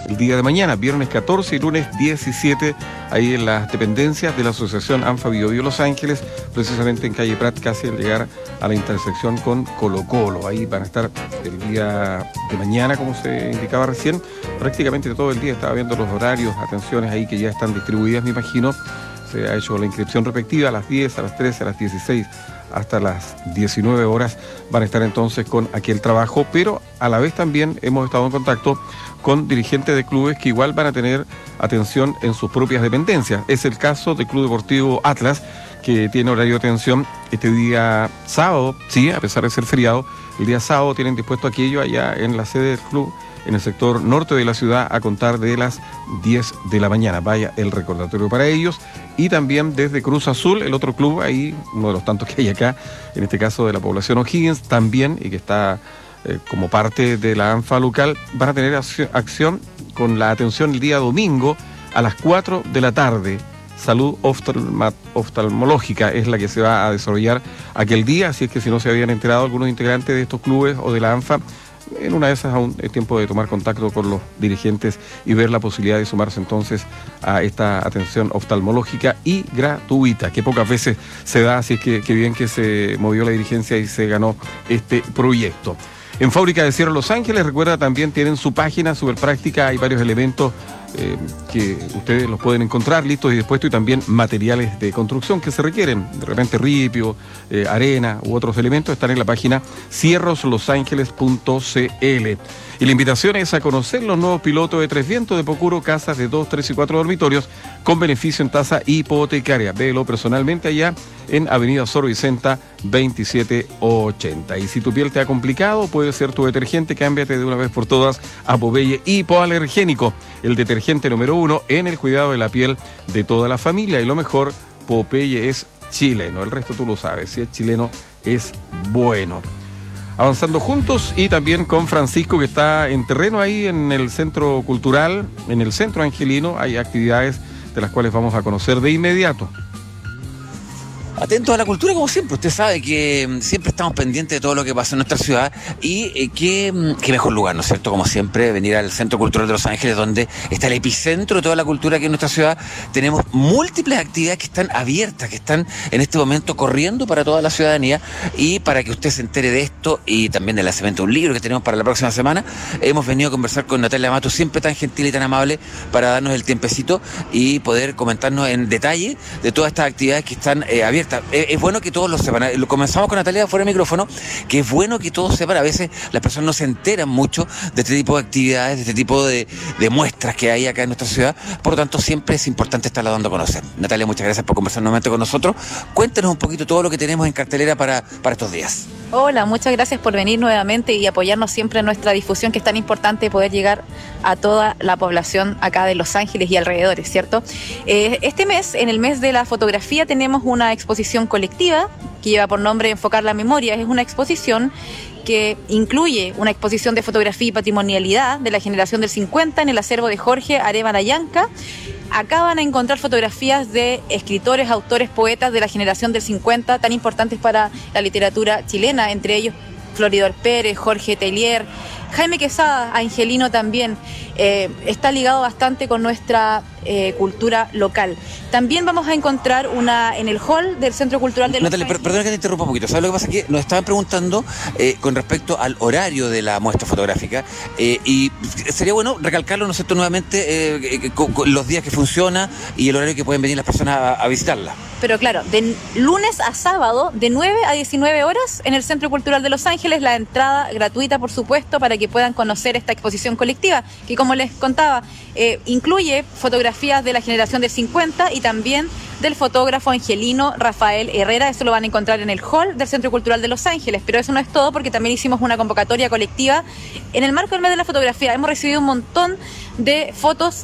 el día de mañana, viernes 14 y lunes 17, ahí en las dependencias de la Asociación ANFA Biobío Los Ángeles, precisamente en calle Prat, casi al llegar a la intersección con Colo Colo. Ahí van a estar el día de mañana, como se indicaba recién, prácticamente todo el día. Estaba viendo los horarios, atenciones ahí que ya están distribuidas, me imagino. Se ha hecho la inscripción respectiva a las 10, a las 13, a las 16, hasta las 19 horas van a estar entonces con aquel trabajo, pero a la vez también hemos estado en contacto con dirigentes de clubes que igual van a tener atención en sus propias dependencias. Es el caso del Club Deportivo Atlas, que tiene horario de atención este día sábado, sí, a pesar de ser feriado, el día sábado tienen dispuesto aquello allá en la sede del club, en el sector norte de la ciudad, a contar de las 10 de la mañana. Vaya el recordatorio para ellos. Y también desde Cruz Azul, el otro club, ahí, uno de los tantos que hay acá, en este caso de la población O'Higgins, también, y que está como parte de la ANFA local, van a tener acción con la atención el día domingo a las 4 de la tarde. Salud oftalmológica es la que se va a desarrollar aquel día, así es que si no se habían enterado algunos integrantes de estos clubes o de la ANFA, en una de esas aún es tiempo de tomar contacto con los dirigentes y ver la posibilidad de sumarse entonces a esta atención oftalmológica y gratuita, que pocas veces se da, así es que bien que se movió la dirigencia y se ganó este proyecto. En Fábrica de Cierre Los Ángeles, recuerda, también tienen su página súper práctica, hay varios elementos que ustedes los pueden encontrar listos y dispuestos, y también materiales de construcción que se requieren, de repente ripio, arena u otros elementos, están en la página cierroslosangeles.cl. Y la invitación es a conocer los nuevos pilotos de Tres Vientos de Pocuro, casas de 2, 3 y 4 dormitorios con beneficio en tasa hipotecaria. Véelo personalmente allá en Avenida Sor Vicenta 2780. Y si tu piel te ha complicado, puede ser tu detergente, cámbiate de una vez por todas a Popeye Hipoalergénico, el detergente número 1 en el cuidado de la piel de toda la familia. Y lo mejor, Popeye es chileno, el resto tú lo sabes, si es chileno es bueno. Avanzando juntos y también con Francisco, que está en terreno ahí en el Centro Cultural, en el Centro Angelino. Hay actividades de las cuales vamos a conocer de inmediato. Atentos a la cultura, como siempre. Usted sabe que siempre estamos pendientes de todo lo que pasa en nuestra ciudad, y qué mejor lugar, ¿no es cierto? Como siempre, venir al Centro Cultural de Los Ángeles, donde está el epicentro de toda la cultura aquí en nuestra ciudad. Tenemos múltiples actividades que están abiertas, que están en este momento corriendo para toda la ciudadanía, y para que usted se entere de esto y también del lanzamiento de un libro que tenemos para la próxima semana, hemos venido a conversar con Natalia Matus, siempre tan gentil y tan amable, para darnos el tiempecito y poder comentarnos en detalle de todas estas actividades que están abiertas. Es bueno que todos lo sepan. Lo comenzamos con Natalia fuera del micrófono, que es bueno que todos sepan. A veces las personas no se enteran mucho de este tipo de actividades, de este tipo de muestras que hay acá en nuestra ciudad. Por lo tanto, siempre es importante estarla dando a conocer. Natalia, muchas gracias por conversar nuevamente con nosotros. Cuéntanos un poquito todo lo que tenemos en cartelera para estos días. Hola, muchas gracias por venir nuevamente y apoyarnos siempre en nuestra difusión, que es tan importante poder llegar a toda la población acá de Los Ángeles y alrededores, ¿cierto? Este mes, en el mes de la fotografía, tenemos una exposición colectiva que lleva por nombre Enfocar la Memoria. Es una exposición que incluye una exposición de fotografía y patrimonialidad de la generación del 50 en el acervo de Jorge Arevalo Yanca. Acá van a encontrar fotografías de escritores, autores, poetas de la generación del 50, tan importantes para la literatura chilena, entre ellos Floridor Pérez, Jorge Tellier, Jaime Quesada, Angelino también. Está ligado bastante con nuestra cultura local. También vamos a encontrar una en el hall del Centro Cultural de Los Natalia, Ángeles. perdona que te interrumpa un poquito. ¿Sabes lo que pasa? Que nos estaban preguntando con respecto al horario de la muestra fotográfica, y sería bueno recalcarlo, ¿no es cierto?, nuevamente, con los días que funciona y el horario que pueden venir las personas a visitarla. Pero claro, de lunes a sábado, de 9 a 19 horas, en el Centro Cultural de Los Ángeles, la entrada gratuita, por supuesto, para que puedan conocer esta exposición colectiva, que, como les contaba, incluye fotografías de la generación del 50 y también del fotógrafo angelino Rafael Herrera. Eso lo van a encontrar en el hall del Centro Cultural de Los Ángeles. Pero eso no es todo, porque también hicimos una convocatoria colectiva en el marco del mes de la fotografía. Hemos recibido un montón de fotos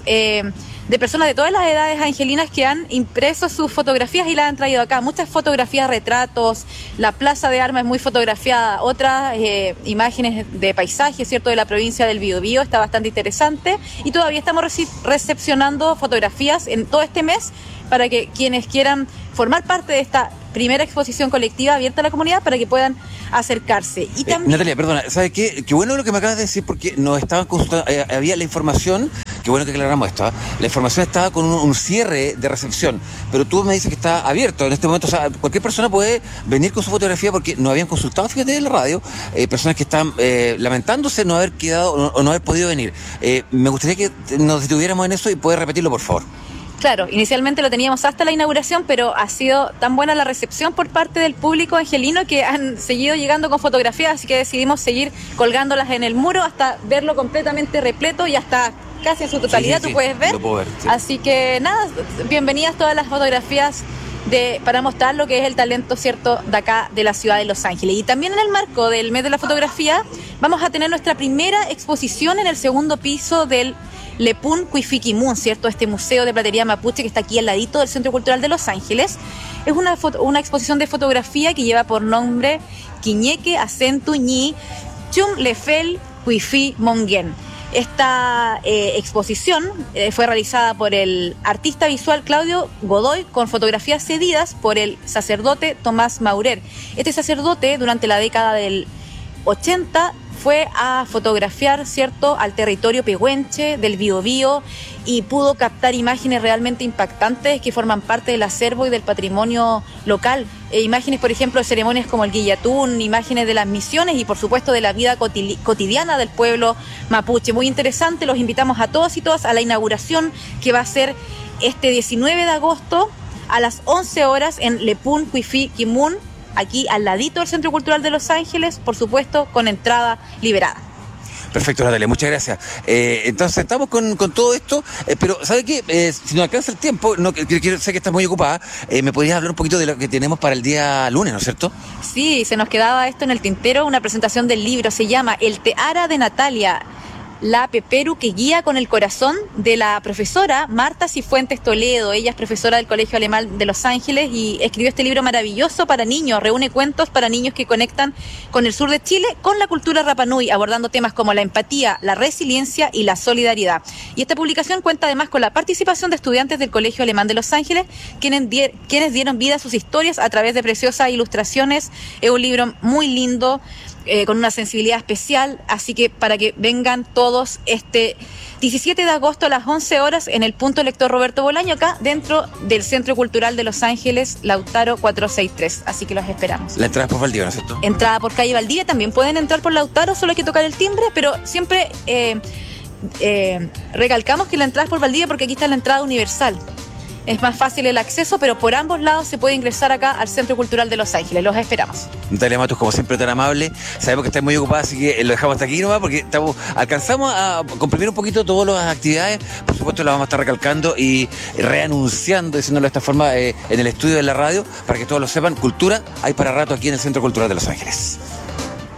de personas de todas las edades angelinas que han impreso sus fotografías y las han traído acá. Muchas fotografías, retratos, la Plaza de Armas es muy fotografiada, otras imágenes de paisajes, ¿cierto?, de la provincia del Biobío, está bastante interesante, y todavía estamos recepcionando fotografías en todo este mes para que quienes quieran formar parte de esta primera exposición colectiva abierta a la comunidad, para que puedan acercarse. Y también... Natalia, perdona, ¿sabes qué? Qué bueno lo que me acabas de decir, porque nos estaban consultando, había la información qué bueno que aclaramos esto. La información estaba con un cierre de recepción, pero tú me dices que está abierto en este momento. O sea, cualquier persona puede venir con su fotografía porque no habían consultado, fíjate, en la radio, personas que están lamentándose no haber quedado o no haber podido venir. Me gustaría que nos detuviéramos en eso y puedes repetirlo, por favor. Claro, inicialmente lo teníamos hasta la inauguración, pero ha sido tan buena la recepción por parte del público angelino que han seguido llegando con fotografías, así que decidimos seguir colgándolas en el muro hasta verlo completamente repleto y hasta casi en su totalidad, Sí, tú puedes ver. lo puedo ver, sí. Así que nada, bienvenidas todas las fotografías para mostrar lo que es el talento, ¿cierto?, de acá de la ciudad de Los Ángeles. Y también en el marco del mes de la fotografía vamos a tener nuestra primera exposición en el segundo piso del Lepún Cuifiquimun, ¿cierto? Este museo de platería mapuche que está aquí al ladito del Centro Cultural de Los Ángeles. Es una exposición de fotografía que lleva por nombre Quiñeque Acentu Ñi Chum Lefel Cuifi Mongen. Esta exposición fue realizada por el artista visual Claudio Godoy con fotografías cedidas por el sacerdote Tomás Maurer. Este sacerdote durante la década del 80 fue a fotografiar, ¿cierto?, al territorio pehuenche del Biobío y pudo captar imágenes realmente impactantes que forman parte del acervo y del patrimonio local. Imágenes, por ejemplo, de ceremonias como el Guillatún, imágenes de las misiones y, por supuesto, de la vida cotidiana del pueblo mapuche. Muy interesante, los invitamos a todos y todas a la inauguración que va a ser este 19 de agosto a las 11 horas en Lepún Cuifiquimun, aquí al ladito del Centro Cultural de Los Ángeles, por supuesto, con entrada liberada. Perfecto, Natalia, muchas gracias. Entonces estamos con todo esto, pero ¿sabe qué? Si nos alcanza el tiempo, sé que estás muy ocupada, ¿me podrías hablar un poquito de lo que tenemos para el día lunes, ¿no es cierto? Sí, se nos quedaba esto en el tintero, una presentación del libro, se llama El Teara de Natalia, la Peperu que guía con el corazón, de la profesora Marta Cifuentes Toledo. Ella es profesora del Colegio Alemán de Los Ángeles y escribió este libro maravilloso para niños. Reúne cuentos para niños que conectan con el sur de Chile, con la cultura Rapa Nui, abordando temas como la empatía, la resiliencia y la solidaridad. Y esta publicación cuenta además con la participación de estudiantes del Colegio Alemán de Los Ángeles, quienes dieron vida a sus historias a través de preciosas ilustraciones. Es un libro muy lindo, con una sensibilidad especial, así que para que vengan todos este 17 de agosto a las 11 horas en el punto lector Roberto Bolaño, acá dentro del Centro Cultural de Los Ángeles, Lautaro 463, así que los esperamos. La entrada es por Valdivia, ¿no es cierto? Entrada por calle Valdivia, también pueden entrar por Lautaro, solo hay que tocar el timbre, pero siempre recalcamos que la entrada es por Valdivia porque aquí está la entrada universal. Es más fácil el acceso, pero por ambos lados se puede ingresar acá al Centro Cultural de Los Ángeles. Los esperamos. Natalia Matus, como siempre, tan amable. Sabemos que estás muy ocupada, así que lo dejamos hasta aquí nomás, porque alcanzamos a comprimir un poquito todas las actividades. Por supuesto, las vamos a estar recalcando y reanunciando, diciéndolo de esta forma, en el estudio de la radio, para que todos lo sepan. Cultura hay para rato aquí en el Centro Cultural de Los Ángeles.